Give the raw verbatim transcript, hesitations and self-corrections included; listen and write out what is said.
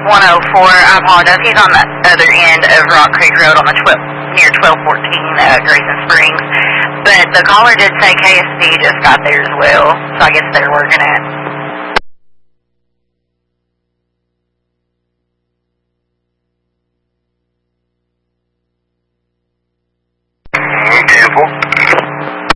one oh four. I apologize. He's on the other end of Rock Creek Road on the twelve, near twelve fourteen uh, Grayson Springs. But the caller did say K S D just got there as well, so I guess they're working it.